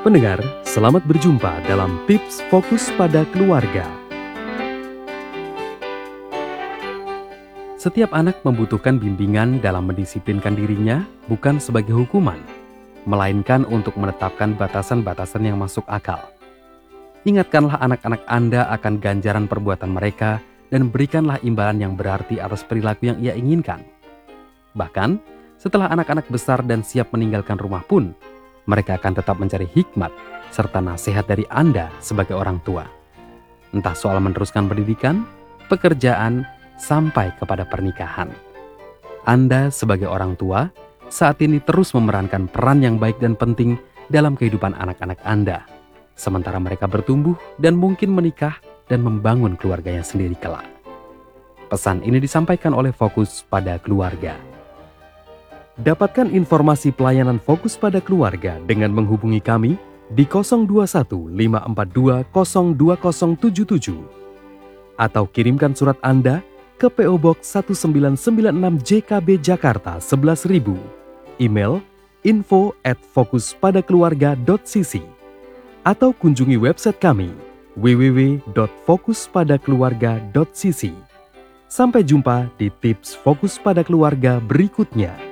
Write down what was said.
Pendengar, selamat berjumpa dalam Tips Fokus pada Keluarga. Setiap anak membutuhkan bimbingan dalam mendisiplinkan dirinya, bukan sebagai hukuman, melainkan untuk menetapkan batasan-batasan yang masuk akal. Ingatkanlah anak-anak Anda akan ganjaran perbuatan mereka dan berikanlah imbalan yang berarti atas perilaku yang ia inginkan. Bahkan, setelah anak-anak besar dan siap meninggalkan rumah pun, mereka akan tetap mencari hikmat serta nasihat dari Anda sebagai orang tua. Entah soal meneruskan pendidikan, pekerjaan, sampai kepada pernikahan. Anda sebagai orang tua saat ini terus memerankan peran yang baik dan penting dalam kehidupan anak-anak Anda, sementara mereka bertumbuh dan mungkin menikah dan membangun keluarganya sendiri kelak. Pesan ini disampaikan oleh Fokus pada Keluarga. Dapatkan informasi pelayanan Fokus pada Keluarga dengan menghubungi kami di 021 542 02077 atau kirimkan surat Anda ke PO Box 1996 JKB Jakarta 11.000, email info@fokuspadakeluarga.cc atau kunjungi website kami www.fokuspadakeluarga.cc. Sampai jumpa di Tips Fokus pada Keluarga berikutnya.